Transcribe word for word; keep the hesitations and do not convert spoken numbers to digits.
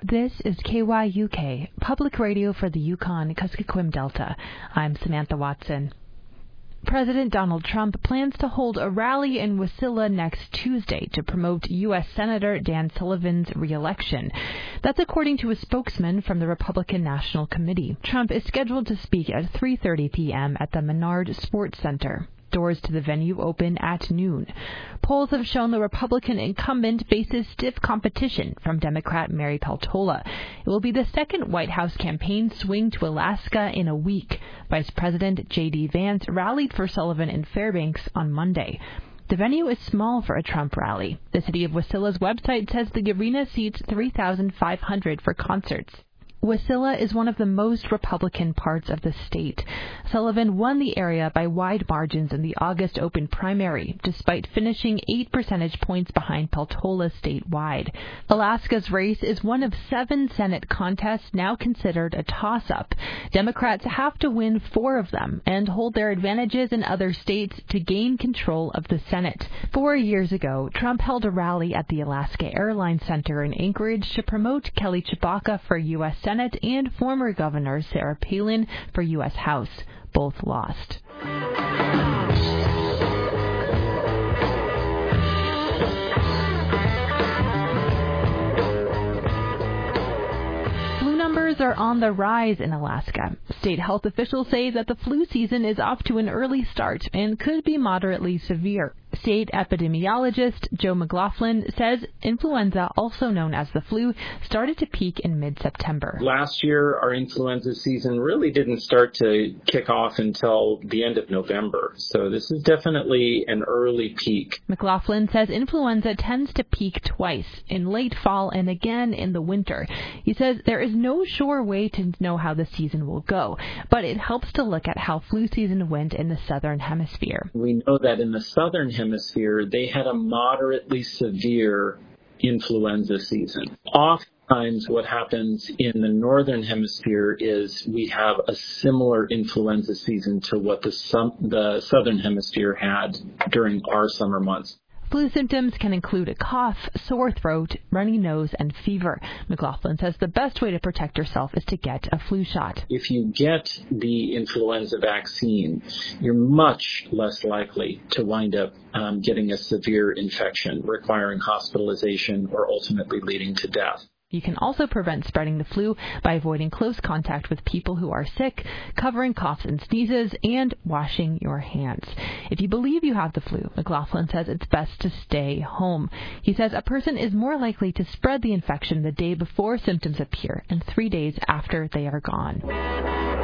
This is K Y U K, Public Radio for the Yukon-Kuskokwim Delta. I'm Samantha Watson. President Donald Trump plans to hold a rally in Wasilla next Tuesday to promote U S Senator Dan Sullivan's re-election. That's according to a spokesman from the Republican National Committee. Trump is scheduled to speak at three thirty p.m. at the Menard Sports Center. Doors to the venue open at noon. Polls have shown the Republican incumbent faces stiff competition from Democrat Mary Peltola. It will be the second White House campaign swing to Alaska in a week. Vice President J D Vance rallied for Sullivan in Fairbanks on Monday. The venue is small for a Trump rally. The city of Wasilla's website says the arena seats three thousand five hundred for concerts. Wasilla is one of the most Republican parts of the state. Sullivan won the area by wide margins in the August open primary, despite finishing eight percentage points behind Peltola statewide. Alaska's race is one of seven Senate contests now considered a toss-up. Democrats have to win four of them and hold their advantages in other states to gain control of the Senate. Four years ago, Trump held a rally at the Alaska Airlines Center in Anchorage to promote Kelly Tshibaka for U S Senate and former Governor Sarah Palin for U S House. Both lost. Flu numbers are on the rise in Alaska. State health officials say that the flu season is off to an early start and could be moderately severe. State epidemiologist Joe McLaughlin says influenza, also known as the flu, started to peak in mid-September. Last year, our influenza season really didn't start to kick off until the end of November. So this is definitely an early peak. McLaughlin says influenza tends to peak twice, in late fall and again in the winter. He says there is no sure way to know how the season will go, but it helps to look at how flu season went in the southern hemisphere. We know that in the southern hemisphere, they had a moderately severe influenza season. Oftentimes what happens in the northern hemisphere is we have a similar influenza season to what the, sum, the southern hemisphere had during our summer months. Flu symptoms can include a cough, sore throat, runny nose, and fever. McLaughlin says the best way to protect yourself is to get a flu shot. If you get the influenza vaccine, you're much less likely to wind up um, getting a severe infection requiring hospitalization or ultimately leading to death. You can also prevent spreading the flu by avoiding close contact with people who are sick, covering coughs and sneezes, and washing your hands. If you believe you have the flu, McLaughlin says it's best to stay home. He says a person is more likely to spread the infection the day before symptoms appear and three days after they are gone.